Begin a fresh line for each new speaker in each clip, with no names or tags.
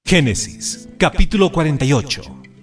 Génesis, capítulo 48.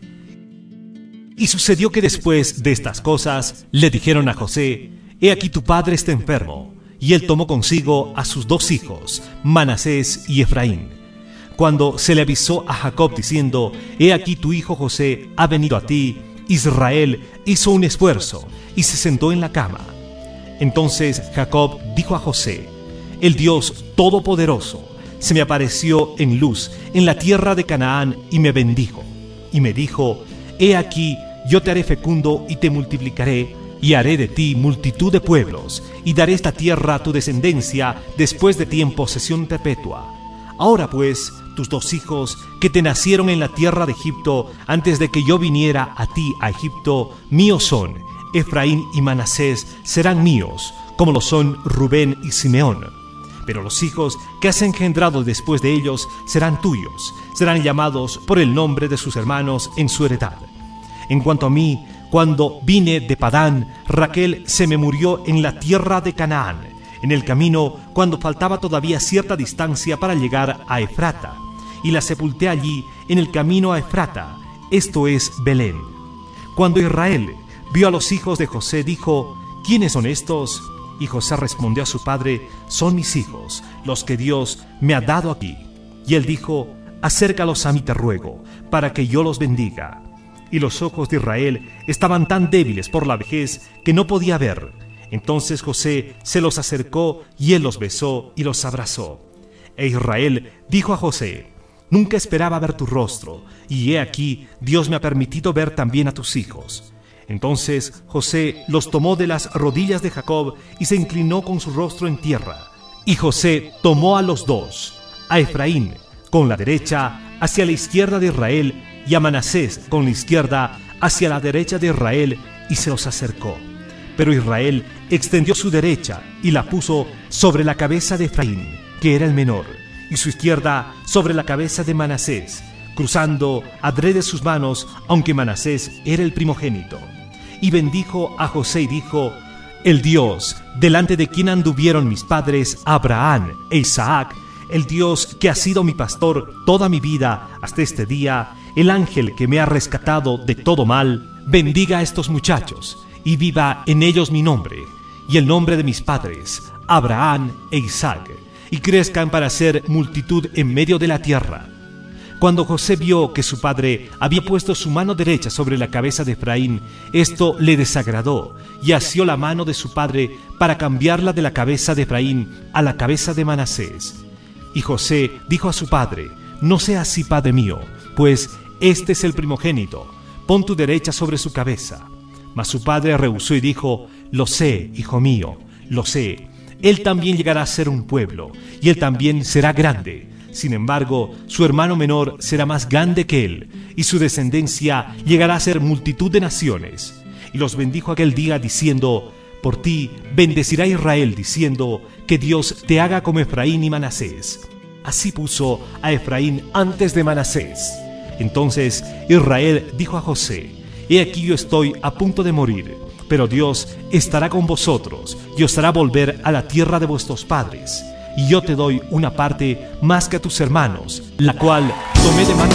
Y sucedió que después de estas cosas, le dijeron a José: He aquí tu padre está enfermo. Y él tomó consigo a sus 2 hijos, Manasés y Efraín. Cuando se le avisó a Jacob diciendo: He aquí tu hijo José ha venido a ti, Israel hizo un esfuerzo y se sentó en la cama. Entonces Jacob dijo a José: El Dios Todopoderoso se me apareció en luz en la tierra de Canaán y me bendijo. Y me dijo: He aquí, yo te haré fecundo y te multiplicaré, y haré de ti multitud de pueblos, y daré esta tierra a tu descendencia después de ti en posesión perpetua. Ahora pues, tus 2 hijos que te nacieron en la tierra de Egipto, antes de que yo viniera a ti a Egipto, míos son. Efraín y Manasés serán míos, como lo son Rubén y Simeón. Pero los hijos que has engendrado después de ellos serán tuyos, serán llamados por el nombre de sus hermanos en su heredad. En cuanto a mí, cuando vine de Padán, Raquel se me murió en la tierra de Canaán, en el camino cuando faltaba todavía cierta distancia para llegar a Efrata, y la sepulté allí en el camino a Efrata, esto es Belén. Cuando Israel vio a los hijos de José, dijo: ¿Quiénes son estos? Y José respondió a su padre: Son mis hijos, los que Dios me ha dado aquí. Y él dijo: Acércalos a mí, te ruego, para que yo los bendiga. Y los ojos de Israel estaban tan débiles por la vejez que no podía ver. Entonces José se los acercó y él los besó y los abrazó. E Israel dijo a José: Nunca esperaba ver tu rostro, y he aquí, Dios me ha permitido ver también a tus hijos. Entonces José los tomó de las rodillas de Jacob y se inclinó con su rostro en tierra. Y José tomó a los 2, a Efraín con la derecha hacia la izquierda de Israel, y a Manasés con la izquierda hacia la derecha de Israel, y se los acercó. Pero Israel extendió su derecha y la puso sobre la cabeza de Efraín, que era el menor, y su izquierda sobre la cabeza de Manasés, cruzando adrede sus manos, aunque Manasés era el primogénito. Y bendijo a José y dijo: El Dios, delante de quien anduvieron mis padres Abraham e Isaac, el Dios que ha sido mi pastor toda mi vida hasta este día, el ángel que me ha rescatado de todo mal, bendiga a estos muchachos, y viva en ellos mi nombre, y el nombre de mis padres, Abraham e Isaac, y crezcan para ser multitud en medio de la tierra. Cuando José vio que su padre había puesto su mano derecha sobre la cabeza de Efraín, esto le desagradó, y asió la mano de su padre para cambiarla de la cabeza de Efraín a la cabeza de Manasés. Y José dijo a su padre: No sea así, padre mío, pues este es el primogénito, pon tu derecha sobre su cabeza. Mas su padre rehusó y dijo: Lo sé, hijo mío, lo sé. Él también llegará a ser un pueblo, y él también será grande. Sin embargo, su hermano menor será más grande que él, y su descendencia llegará a ser multitud de naciones. Y los bendijo aquel día diciendo: Por ti bendecirá Israel, diciendo: Que Dios te haga como Efraín y Manasés. Así puso a Efraín antes de Manasés. Entonces Israel dijo a José: He aquí yo estoy a punto de morir, pero Dios estará con vosotros y os hará volver a la tierra de vuestros padres. Y yo te doy una parte más que a tus hermanos, la cual tomé de mano